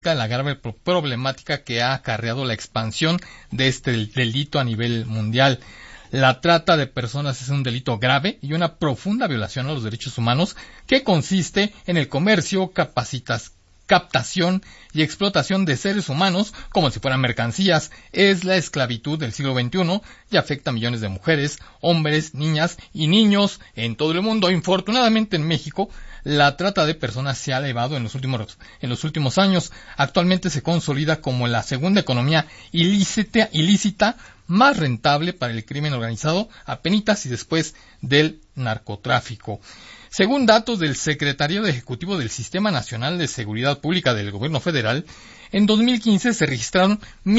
la grave problemática que ha acarreado la expansión de este delito a nivel mundial. La trata de personas es un delito grave y una profunda violación a los derechos humanos que consiste en el comercio, captación y explotación de seres humanos como si fueran mercancías. Es la esclavitud del siglo XXI y afecta a millones de mujeres, hombres, niñas y niños en todo el mundo. Infortunadamente en México la trata de personas se ha elevado en los últimos años. Actualmente se consolida como la segunda economía ilícita más rentable para el crimen organizado, apenitas y después del narcotráfico. Según datos del Secretariado Ejecutivo del Sistema Nacional de Seguridad Pública del Gobierno Federal, en 2015 se registraron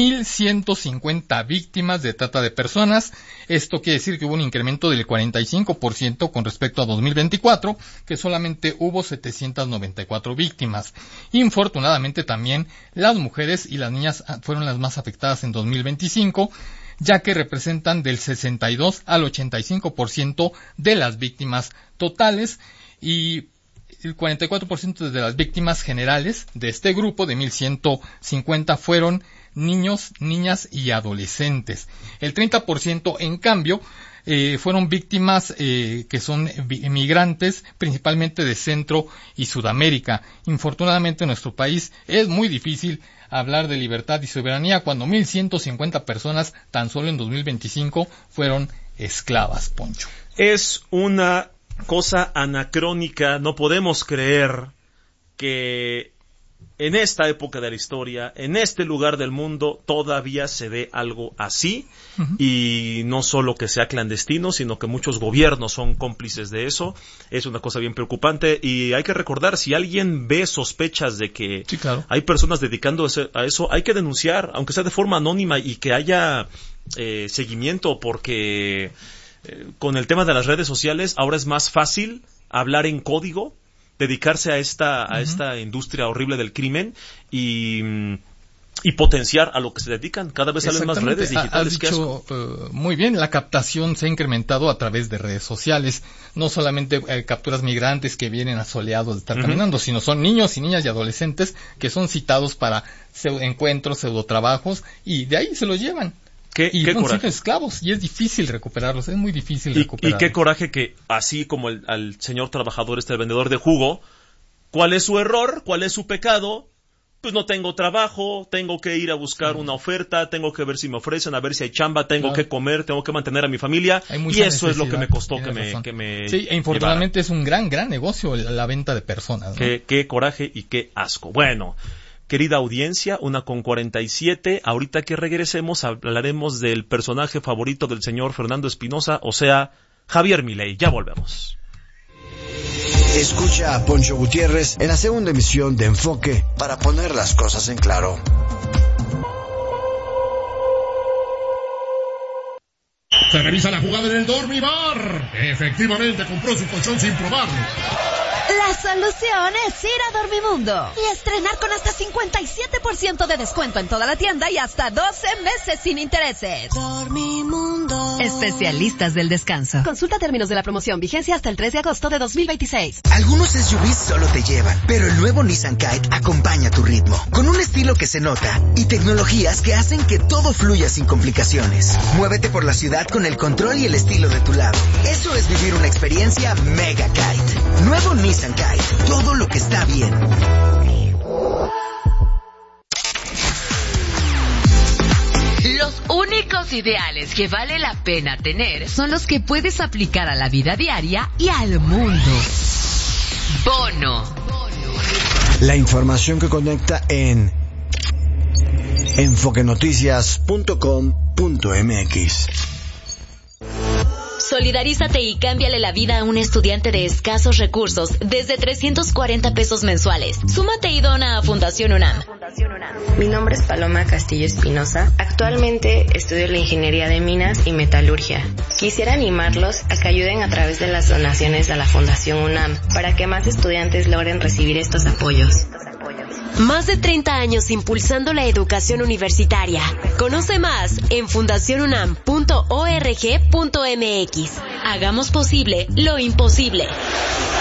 1,150 víctimas de trata de personas. Esto quiere decir que hubo un incremento del 45% con respecto a 2024, que solamente hubo 794 víctimas. Infortunadamente también las mujeres y las niñas fueron las más afectadas en 2025, ya que representan del 62 al 85% de las víctimas totales y el 44% de las víctimas generales de este grupo de 1,150 fueron niños, niñas y adolescentes. El 30% en cambio fueron víctimas que son migrantes, principalmente de Centro y Sudamérica. Infortunadamente en nuestro país es muy difícil hablar de libertad y soberanía cuando 1,150 personas tan solo en 2025 fueron esclavas, Poncho. Es una cosa anacrónica, no podemos creer que en esta época de la historia, en este lugar del mundo, todavía se dé algo así, y no solo que sea clandestino, sino que muchos gobiernos son cómplices de eso. Es una cosa bien preocupante, y hay que recordar, si alguien ve sospechas de que hay personas dedicándose a eso, hay que denunciar, aunque sea de forma anónima, y que haya seguimiento, porque con el tema de las redes sociales ahora es más fácil hablar en código, dedicarse a esta industria horrible del crimen y potenciar a lo que se dedican. Cada vez salen más redes digitales. Has dicho muy bien, la captación se ha incrementado a través de redes sociales. No solamente capturas migrantes que vienen asoleados de estar caminando, sino son niños y niñas y adolescentes que son citados para encuentros, pseudotrabajos, y de ahí se los llevan. ¿Qué coraje? Esclavos, y es difícil recuperarlos, es muy difícil recuperarlos. Y qué coraje que, así como al señor trabajador, el vendedor de jugo, ¿cuál es su error? ¿Cuál es su pecado? Pues no tengo trabajo, tengo que ir a buscar una oferta, tengo que ver si me ofrecen, a ver si hay chamba, tengo que comer, tengo que mantener a mi familia, y eso es lo que me costó que me sí, e infortunadamente es un gran negocio la venta de personas, ¿no? Qué coraje y qué asco. Bueno, querida audiencia, 1:47, ahorita que regresemos hablaremos del personaje favorito del señor Fernando Espinosa, o sea, Javier Milei. Ya volvemos. Escucha a Poncho Gutiérrez en la segunda emisión de Enfoque para poner las cosas en claro. Se revisa la jugada en el Dormibar. Efectivamente, compró su colchón sin probarlo. La solución es ir a Dormimundo y estrenar con hasta 57% de descuento en toda la tienda y hasta 12 meses sin intereses. Dormimundo. Especialistas del descanso. Consulta términos de la promoción. Vigencia hasta el 3 de agosto de 2026. Algunos SUVs solo te llevan, pero el nuevo Nissan Kite acompaña tu ritmo. Con un estilo que se nota y tecnologías que hacen que todo fluya sin complicaciones. Muévete por la ciudad con el control y el estilo de tu lado. Eso es vivir una experiencia Mega Kite. Nuevo Nissan Kite, todo lo que está bien. Los únicos ideales que vale la pena tener son los que puedes aplicar a la vida diaria y al mundo. Bono. La información que conecta en enfoquenoticias.com.mx. Solidarízate y cámbiale la vida a un estudiante de escasos recursos desde 340 pesos mensuales. Súmate y dona a Fundación UNAM. Mi nombre es Paloma Castillo Espinosa. Actualmente estudio la ingeniería de minas y metalurgia. Quisiera animarlos a que ayuden a través de las donaciones a la Fundación UNAM para que más estudiantes logren recibir estos apoyos. Más de 30 años impulsando la educación universitaria. Conoce más en fundacionunam.org.mx. Hagamos posible lo imposible.